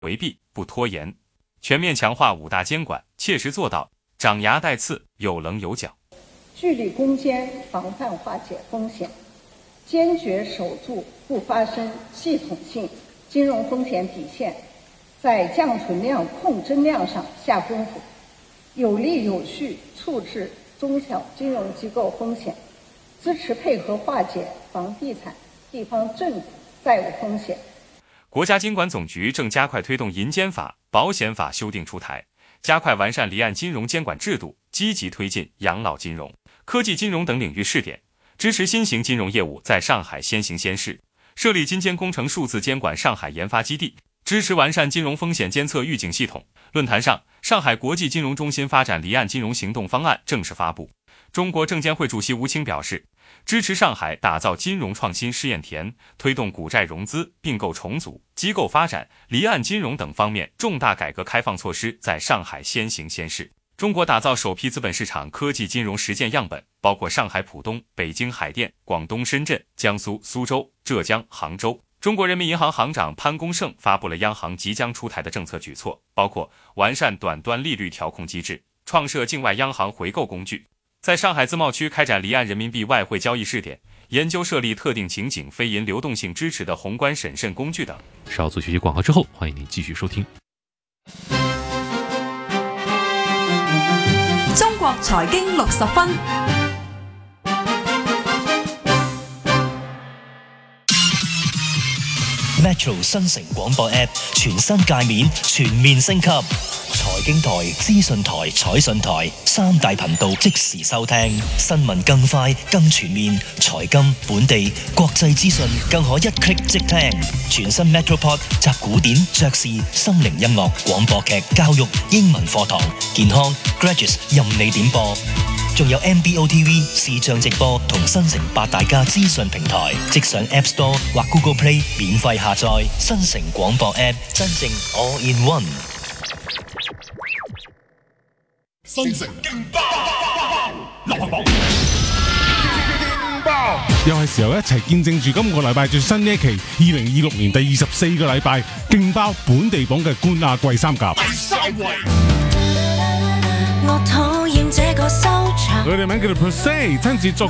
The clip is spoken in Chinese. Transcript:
为弊，不拖延，全面强化5大监管，切实做到长牙带刺，有棱有角， 聚力攻坚，防范化解风险，坚决守住不发生系统性金融风险底线，在降存量、控增量上下功夫，有力有序处置中小金融机构风险，支持配合化解房地产、地方政府债务风险。 国家金管总局正加快推动银监法、保险法修订出台，加快完善离岸金融监管制度，积极推进养老金融、科技金融等领域试点，支持新型金融业务在上海先行先试，设立金监工程数字监管上海研发基地，支持完善金融风险监测预警系统。论坛上，上海国际金融中心发展离岸金融行动方案正式发布。中国证监会主席吴清表示，支持上海打造金融创新试验田，推动股债融资、并购重组、机构发展、离岸金融等方面重大改革开放措施在上海先行先试。中国打造首批资本市场科技金融实践样本，包括上海浦东、北京海淀、广东深圳、江苏苏州、浙江杭州。中国人民银行行长潘功胜发布了央行即将出台的政策举措，包括完善短端利率调控机制，创设境外央行回购工具，在上海自贸区开展离岸人民币外汇交易试点，研究设立特定情景非银流动性支持的宏观审慎工具等。 稍作学习广告之后，欢迎您继续收听。 中國財經60分。 Metro 新城廣播 App 全新界面全面升級，財經台、資訊台、彩訊台3大頻道即時收聽，新聞更快更全面，財金、本地、國際資訊更可一 click 即聽。全新 Metropod 集古典、爵士、心靈音樂、廣播劇、教育、英文課堂、健康、Graduates 任你點播。仲有 MBOTV 視像直播同新城8大家資訊平台，即上 App Store 或 Google Play 免費下載新城廣播 App， 真正 All in One。 新城勁爆流行榜， 又係時候一齊見證住今個禮拜最新呢一期2026年第24個禮拜勁爆本地榜嘅冠亞季3甲。 第3位。 佢哋名叫做 Per Se， 親自作